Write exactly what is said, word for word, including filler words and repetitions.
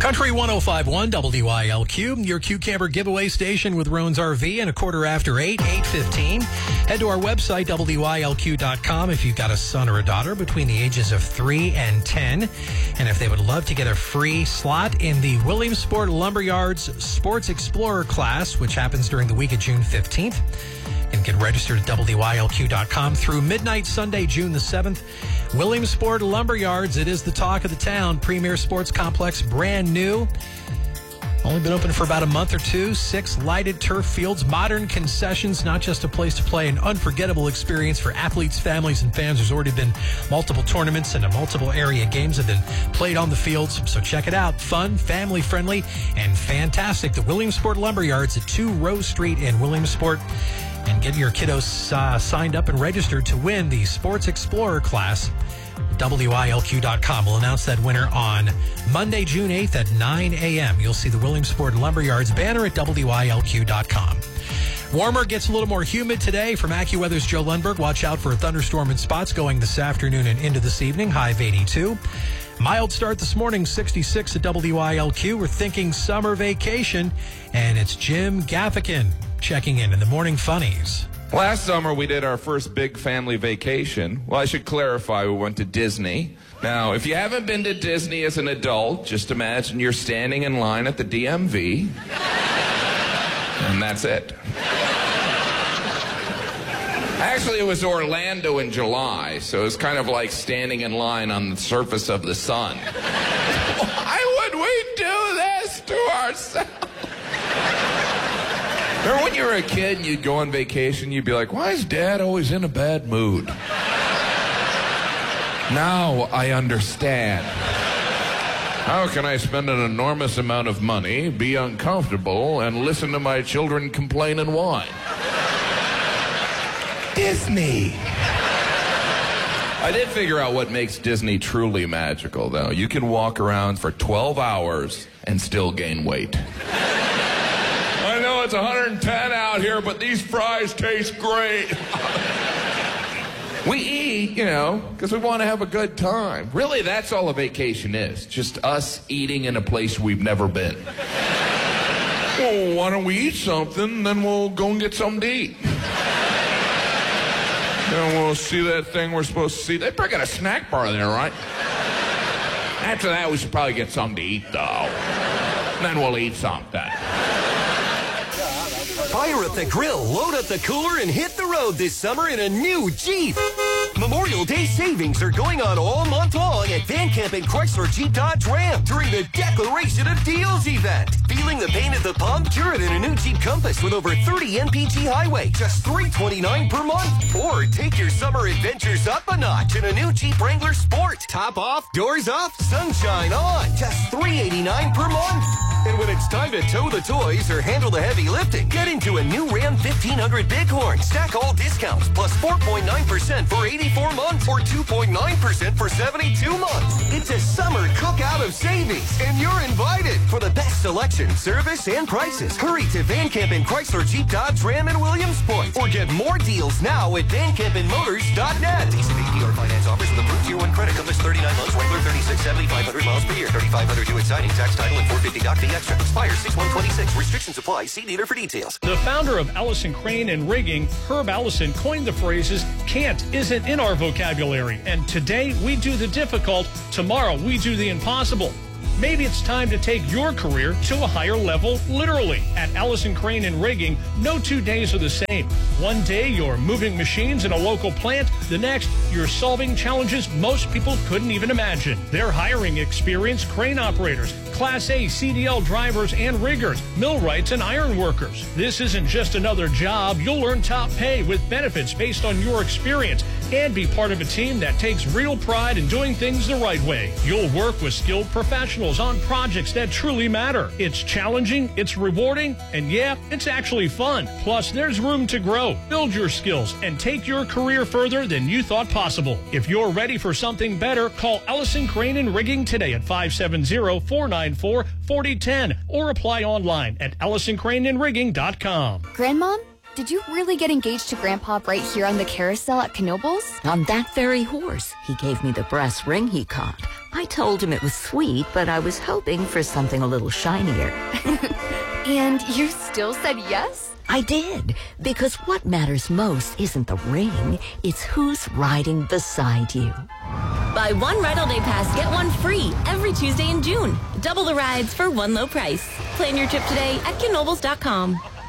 Country one oh five point one W I L Q, your Q Camper giveaway station with Roan's R V, and a quarter after eight, eight fifteen. Head to our website, W I L Q dot com, if you've got a son or a daughter between the ages of three and ten. And if they would love to get a free slot in the Williamsport Lumberyards Sports Explorer class, which happens during the week of June fifteenth. And get registered at W I L Q dot com through midnight Sunday, June the seventh. Williamsport Lumberyards, it is the talk of the town. Premier sports complex, brand new. Only been open for about a month or two. Six lighted turf fields, modern concessions, not just a place to play, an unforgettable experience for athletes, families, and fans. There's already been multiple tournaments and multiple area games have been played on the fields. So check it out. Fun, family-friendly, and fantastic. The Williamsport Lumberyards at two Rose Street in Williamsport. And get your kiddos uh, signed up and registered to win the Sports Explorer class. W I L Q dot com will announce that winner on Monday, June eighth at nine a.m. You'll see the Williamsport Lumberyards banner at W I L Q dot com. Warmer, gets a little more humid today. From AccuWeather's Joe Lundberg, watch out for a thunderstorm in spots going this afternoon and into this evening. High of eighty-two. Mild start this morning, sixty-six at W I L Q. We're thinking summer vacation, and it's Jim Gaffigan checking in in the Morning Funnies. Last summer, we did our first big family vacation. Well, I should clarify, we went to Disney. Now, if you haven't been to Disney as an adult, just imagine you're standing in line at the D M V, and that's it. Actually, it was Orlando in July, so it was kind of like standing in line on the surface of the sun. Why would we do this to ourselves? Remember when you were a kid and you'd go on vacation, you'd be like, why is Dad always in a bad mood? Now I understand. How can I spend an enormous amount of money, be uncomfortable, and listen to my children complain and whine? Disney. I did figure out what makes Disney truly magical, though. You can walk around for twelve hours and still gain weight. I know it's one hundred ten out here, but these fries taste great. We eat, you know, because we want to have a good time. Really, that's all a vacation is. Just us eating in a place we've never been. Well, why don't we eat something, then we'll go and get something to eat. And we'll see that thing we're supposed to see. They probably got a snack bar there, right? After that, we should probably get something to eat, though. Then we'll eat something. Fire up the grill, load up the cooler, and hit the road this summer in a new Jeep. Memorial Day savings are going on all month long at Van Camp and Chrysler Jeep Dodge Ram during the Declaration of Deals event. Feeling the pain at the pump? Cure it in a new Jeep Compass with over thirty N P G Highway, just three hundred twenty-nine dollars per month. Or take your summer adventures up a notch in a new Jeep Wrangler Sport. Top off, doors off, sunshine on, just three hundred eighty-nine dollars per month. And when it's time to tow the toys or handle the heavy lifting, get into a new Ram fifteen hundred Bighorn. Stack all discounts plus four point nine percent for eighty-four months or two point nine percent for seventy-two months. It's a summer cookout of savings, and you're invited. For the best selection, service, and prices, hurry to Van Camp and Chrysler Jeep Dodge Ram in Williamsport, or get more deals now at van camp and motors dot net. Visa A P R finance offers with approved Tier one credit. Compass thirty-nine months, Wrangler thirty-six seventy, five hundred miles per year, thirty-five hundred due at signing, tax title, and four hundred fifty doc fee extra. Expires six one twenty-six. Restrictions apply. See dealer for details. The founder of Allison Crane and Rigging, Herb Allison, coined the phrases, can't isn't in our vocabulary. And today we do the difficult, tomorrow we do the impossible. Maybe it's time to take your career to a higher level, literally. At Allison Crane and Rigging, no two days are the same. One day, you're moving machines in a local plant. The next, you're solving challenges most people couldn't even imagine. They're hiring experienced crane operators, Class A C D L drivers and riggers, millwrights and iron workers. This isn't just another job. You'll earn top pay with benefits based on your experience and be part of a team that takes real pride in doing things the right way. You'll work with skilled professionals on projects that truly matter. It's challenging, it's rewarding, and yeah, it's actually fun. Plus, there's room to grow, build your skills, and take your career further than you thought possible. If you're ready for something better, call Allison Crane and Rigging today at five seven zero, four nine four, four zero one zero or apply online at allison crane and rigging dot com. Grandmom, Did you really get engaged to Grandpa right here on the carousel at Knoebels? On that very horse. He gave me the brass ring he caught. I told him it was sweet, but I was hoping for something a little shinier. And you still said yes? I did, because what matters most isn't the ring, it's who's riding beside you. Buy one Ride All Day Pass, get one free every Tuesday in June. Double the rides for one low price. Plan your trip today at Knoebels dot com.